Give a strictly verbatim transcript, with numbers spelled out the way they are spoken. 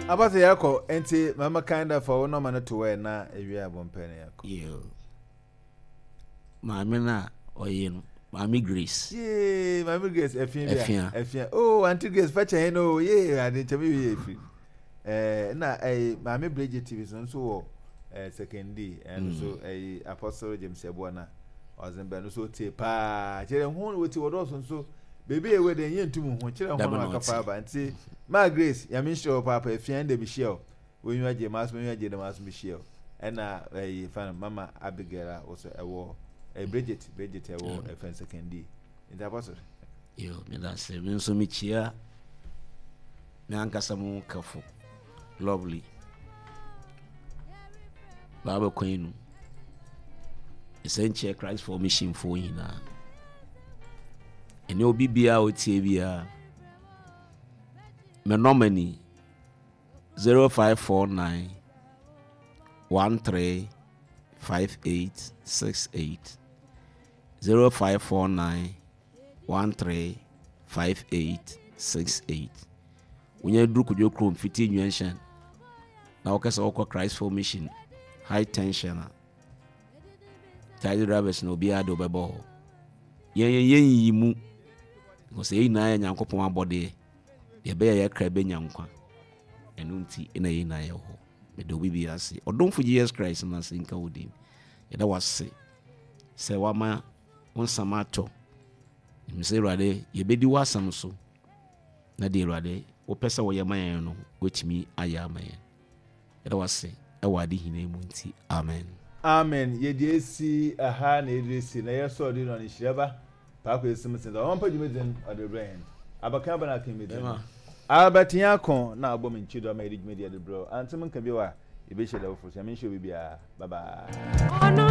Abasa yako enti mama kinda for no man to wear na ewi abompe na yako. Yo. Mama na oyin. Mami Grace. Yeah, Mami Grace Efia. Efia. Efia. Oh, Auntie Grace facha he no. Yeah, I didn't tell me free. Eh na eh Mami Bridget T V so eh second D and so eh Apostle James Ebona ozembe no so tie pa. Kire hu we ti wodo so baby e we den yentum hu kire hu no akafa ba nti Ma Grace ya me show papa Efia and Michelle. We you aje mas we you aje mas Michelle. And na eh fan Mama Abigail also ewo Eh, Bridget, Bridget, I will a second D. In the apostle. Yo, me that say, me so me chia. Me anka samu kafu. Lovely. Baba Queen. Essential Christ for mission for hina. And you'll be be out T me nominee zero five four nine one three five eight six eight. Zero five four nine one three five eight six eight. When you do could you chrome fifteen mention now cause all Christ formation high tension. Tidy drivers no be ado bebo. Yen yen yi mu because e na ya nyankopon abode ye be ya kra be nyankwa enu nti ina yi na ye ho me do bibi ase odon for Jesus Christ na sinka wodin ye da wase se wama on samato mi se rade ye bedi wasam so na de rade wo pese wo ye mayen no wetimi aya mayen ye da wase e wade hina mu nti amen Amen. Ye de si aha na ye si na ye so de no ni shiraba pa ko esim sin da on pa jumedin o de brain abaka bana kan medin Albert Yakon na agbo min chido ma edi jumedi de bro antum kan bi wa e be shele wo fo se men show bibia bye bye.